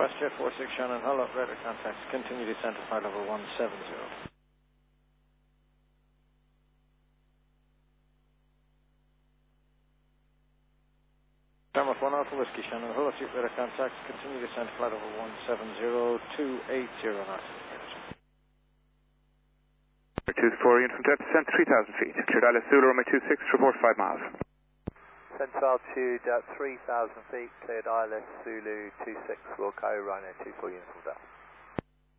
WestJet 46 Shannon, hello, radar contacts, continue descent to flight level 170. Farmouth 1 Alpha Whiskey Shannon, hello, Chief radar contacts, continue descent to flight level 170, 280 knots. 24 unit from depth, descent 3,000 feet. Cleared Isla Zulu, runway 26, report 5 miles. Central altitude at 3,000 feet, cleared ILS Zulu 26, Wilco, runway 24 units from depth.